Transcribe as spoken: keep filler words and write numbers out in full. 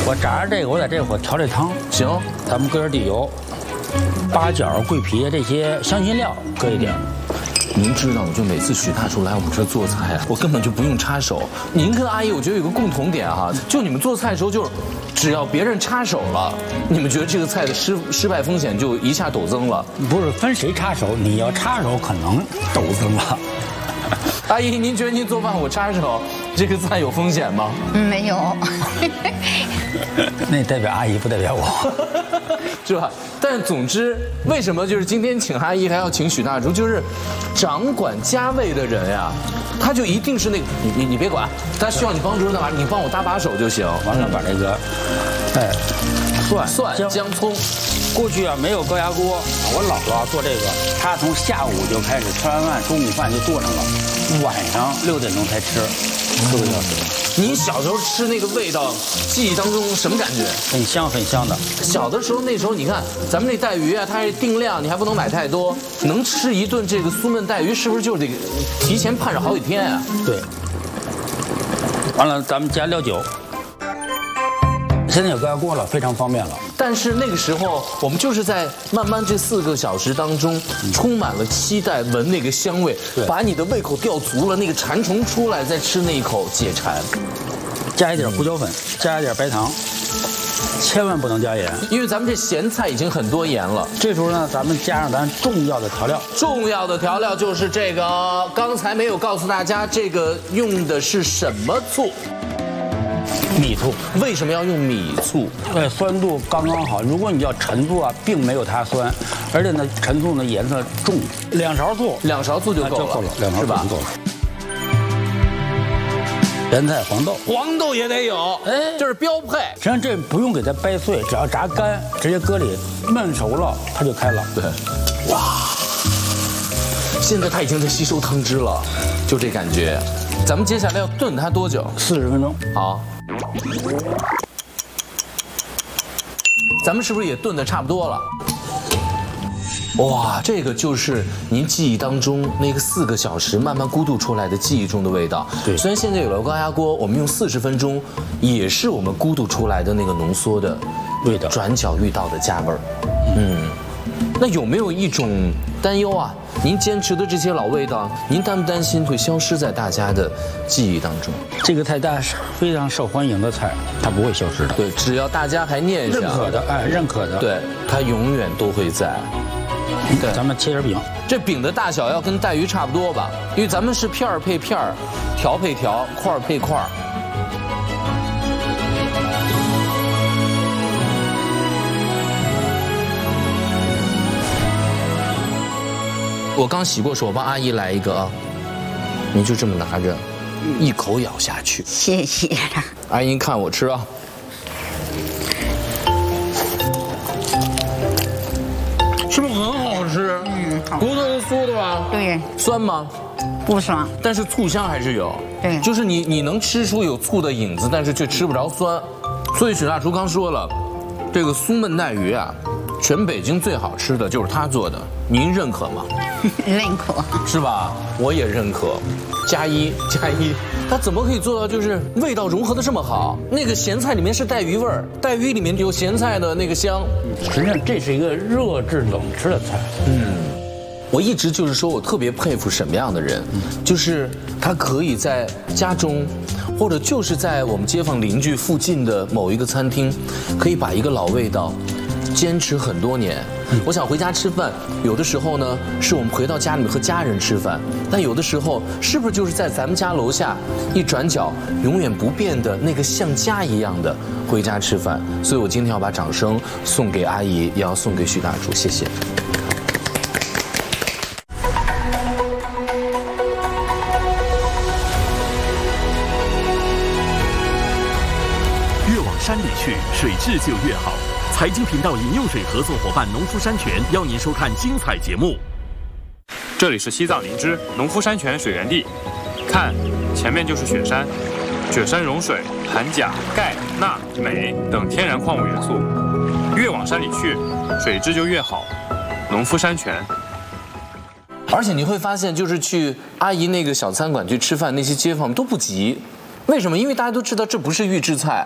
我炸着这个，我在这会儿调这汤。 行， 咱们搁点底油，八角、桂皮这些香辛料搁一点。 您知道，就每次许大厨来我们这做菜啊，我根本就不用插手。您跟阿姨，我觉得有个共同点哈，就你们做菜的时候，就是只要别人插手了，你们觉得这个菜的失失败风险就一下陡增了。 不是分谁插手，你要插手可能陡增了。 阿姨，您觉得您做饭我插手，这个菜有风险吗？ 没有。 那代表阿姨，不代表我， 是吧？但总之，为什么就是今天请阿姨还要请许大厨？就是掌管家味的人呀，他就一定是那个你你你别管，他需要你帮助干嘛？你帮我搭把手就行。 完了把这个，哎，蒜、 蒜、 姜、 姜葱。 过去啊没有高压锅，我姥姥做这个，她从下午就开始吃完饭，中午饭就做上了，晚上六点钟才吃，四个小时。 你小时候吃那个味道，记忆当中什么感觉？ 很香很香的。 小的时候，那时候你看咱们那带鱼啊，它是定量，你还不能买太多，能吃一顿这个酥焖带鱼，是不是就得提前盼着好几天啊？ 对。完了，咱们加料酒。现在有高压锅了，非常方便了。 但是那个时候，我们就是在慢慢这四个小时当中，充满了期待，闻那个香味，把你的胃口吊足了，那个馋虫出来，再吃那一口解馋。 加一点胡椒粉，加一点白糖，千万不能加盐， 因为咱们这咸菜已经很多盐了。 这时候呢，咱们加上咱重要的调料。 重要的调料就是这个，刚才没有告诉大家，这个用的是什么醋？ 米醋。 为什么要用米醋？ 呃，酸度刚刚好。如果你要陈醋啊，并没有它酸，而且呢，陈醋呢颜色重，两勺醋， 两勺醋就够了， 就够了，两勺醋就够了。咸菜、黄豆， 黄豆也得有，哎，这是标配。 实际上这不用给它掰碎，只要炸干，直接搁里焖熟了，它就开了。 对，哇，现在它已经在吸收汤汁了，就这感觉。咱们接下来要炖它多久？ 四十分钟。 好。咱们是不是也炖得差不多了？哇，这个就是您记忆当中那个四个小时慢慢咕嘟出来的记忆中的味道。 对， 虽然现在有了高压锅，我们用四十分钟，也是我们咕嘟出来的那个浓缩的味道， 转角遇到的家味儿。嗯，那有没有一种担忧啊？您坚持的这些老味道，您担不担心会消失在大家的记忆当中？ 这个菜单是非常受欢迎的菜，它不会消失的。 对，只要大家还念想， 认可的，哎，认可的， 对，它永远都会在。 对，咱们切点饼， 这饼的大小要跟带鱼差不多吧？因为咱们是片儿配片儿，条配条，块儿配块儿。我刚洗过手，帮阿姨来一个啊，你就这么拿着，一口咬下去。 谢谢。 阿姨看我吃啊，是不是很好吃？ 嗯，好。 骨头是酥的吧？ 对。 酸吗？ 不酸， 但是醋香还是有。 对， 就是你你能吃出有醋的影子，但是却吃不着酸。所以许大厨刚说了，这个酥焖带鱼啊，全北京最好吃的就是他做的，您认可吗？ 认可。 是吧？我也认可。加一加一，他怎么可以做到就是味道融合的这么好？那个咸菜里面是带鱼味儿，带鱼里面有咸菜的那个香。 实际上这是一个热制冷吃的菜。 嗯。我一直就是说，我特别佩服什么样的人，就是他可以在家中，或者就是在我们街坊邻居附近的某一个餐厅，可以把一个老味道坚持很多年。我想回家吃饭，有的时候呢是我们回到家里面和家人吃饭，但有的时候是不是就是在咱们家楼下一转角永远不变的那个像家一样的回家吃饭？所以我今天要把掌声送给阿姨，也要送给许大厨，谢谢。 山里去，水质就越好。财经频道饮用水合作伙伴农夫山泉邀您收看精彩节目。 这里是西藏林芝农夫山泉水源地，看，前面就是雪山，雪山融水含钾、钙、钠、镁等天然矿物元素，越往山里去，水质就越好。农夫山泉。 而且你会发现，就是去阿姨那个小餐馆去吃饭，那些街坊都不急。为什么？因为大家都知道这不是预制菜。